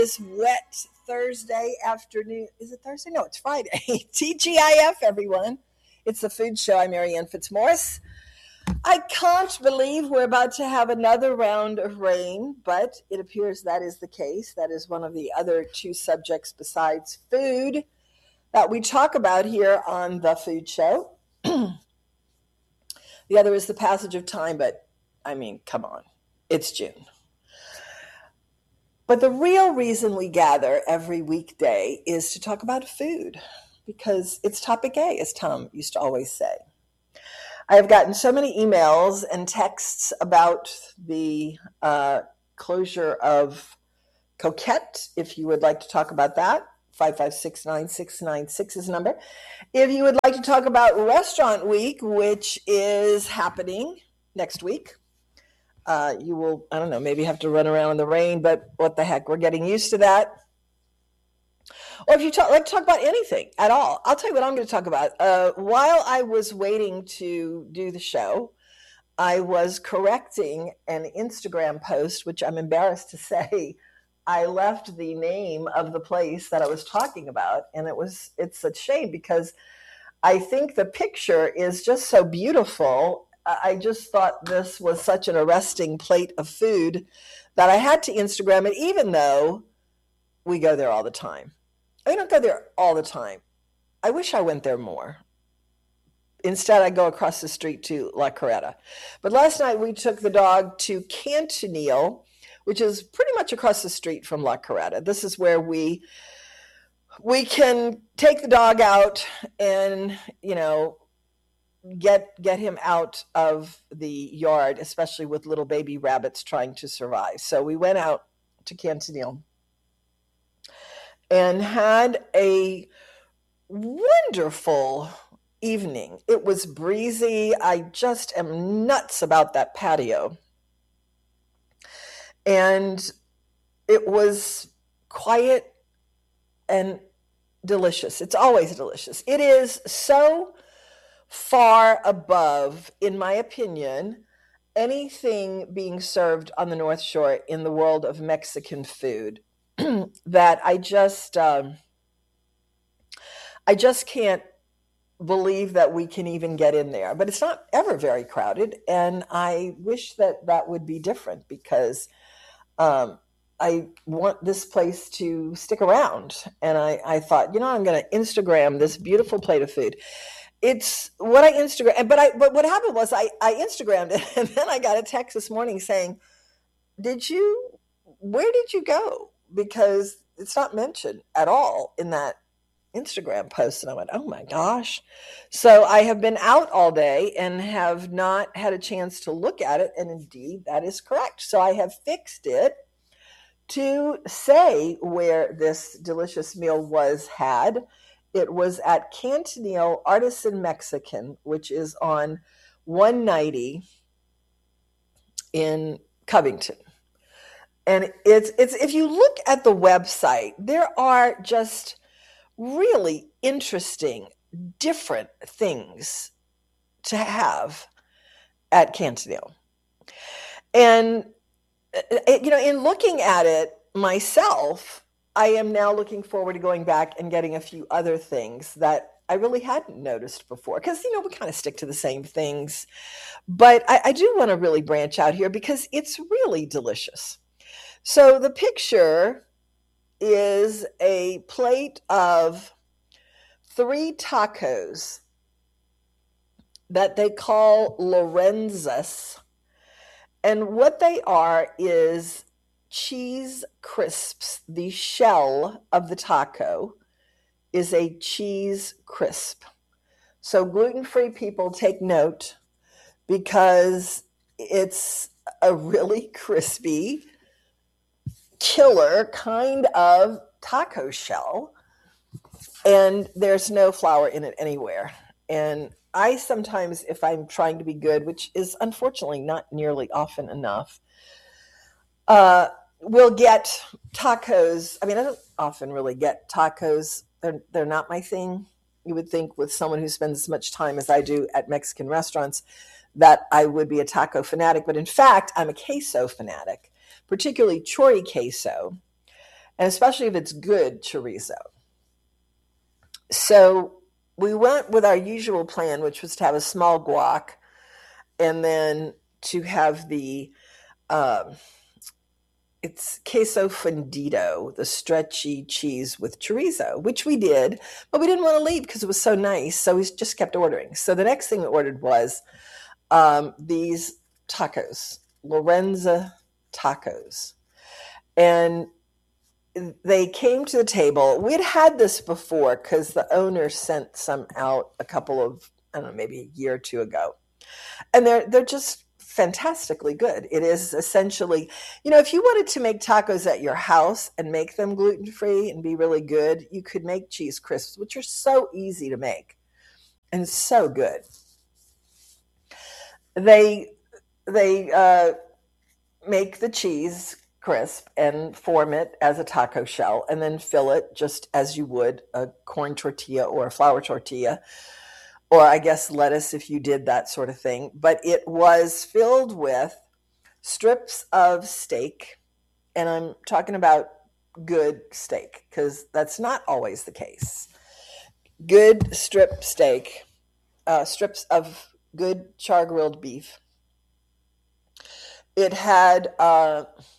this wet Thursday afternoon. Is it Thursday? No, it's Friday. TGIF, everyone. It's the Food Show. I'm Marianne Fitzmaurice. I can't believe we're about to have another round of rain, but it appears that is the case. That is one of the other two subjects besides food that we talk about here on the Food Show. The other is the passage of time, but I mean, come on, it's June. But the real reason we gather every weekday is to talk about food, because it's topic A, as Tom used to always say. I have gotten so many emails and texts about the closure of Coquette. If you would like to talk about that, 556-9696 is the number. If you would like to talk about Restaurant Week, which is happening next week, you will, I don't know, maybe have to run around in the rain, but what the heck, we're getting used to that. Or if you like to talk about anything at all, I'll tell you what I'm going to talk about. While I was waiting to do the show, I was correcting an Instagram post, which I'm embarrassed to say I left the name of the place that I was talking about. And it's a shame because I think the picture is just so beautiful. I just thought this was such an arresting plate of food that I had to Instagram it, even though we go there all the time. I don't go there all the time. I wish I went there more. Instead, I go across the street to La Coretta. But last night we took the dog to Cantonile, which is pretty much across the street from La Coretta. This is where we can take the dog out and, get him out of the yard, especially with little baby rabbits trying to survive. So we went out to Cantonile and had a wonderful evening. It was breezy. I just am nuts about that patio. And it was quiet and delicious. It's always delicious. It is so far above, in my opinion, anything being served on the North Shore in the world of Mexican food that I just can't believe that we can even get in there. But it's not ever very crowded, and I wish that would be different because I want this place to stick around. And I thought, I'm going to Instagram this beautiful plate of food. It's what I Instagram, but what happened was I Instagrammed it, and then I got a text this morning saying, where did you go? Because it's not mentioned at all in that Instagram post. And I went, oh my gosh. So I have been out all day and have not had a chance to look at it. And indeed, that is correct. So I have fixed it to say where this delicious meal was had. It was at Cantonile Artisan Mexican, which is on 190 in Covington. And it's if you look at the website, there are just really interesting, different things to have at Cantonile. And, in looking at it myself, I am now looking forward to going back and getting a few other things that I really hadn't noticed before. Because, we kind of stick to the same things. But I do want to really branch out here because it's really delicious. So the picture is a plate of 3 tacos that they call Lorenzas. And what they are is cheese crisps. The shell of the taco is a cheese crisp. So gluten-free people, take note, because it's a really crispy, killer kind of taco shell, and there's no flour in it anywhere. And I sometimes, if I'm trying to be good, which is unfortunately not nearly often enough, will get tacos. I mean, I don't often really get tacos. They're not my thing. You would think with someone who spends as much time as I do at Mexican restaurants that I would be a taco fanatic. But in fact, I'm a queso fanatic, particularly chori queso. and especially if it's good chorizo. So we went with our usual plan, which was to have a small guac and then to have the it's queso fundido, the stretchy cheese with chorizo, which we did, but we didn't want to leave because it was so nice. So we just kept ordering. So the next thing we ordered was these tacos, Lorenza tacos. And they came to the table. We'd had this before because the owner sent some out a couple of, I don't know, maybe a year or two ago. And they're just fantastically good. It is essentially, if you wanted to make tacos at your house and make them gluten-free and be really good, you could make cheese crisps, which are so easy to make and so good. They make the cheese crisp and form it as a taco shell and then fill it just as you would a corn tortilla or a flour tortilla, or I guess lettuce if you did that sort of thing. But it was filled with strips of steak, and I'm talking about good steak because that's not always the case. Good strip steak, strips of good char-grilled beef. It had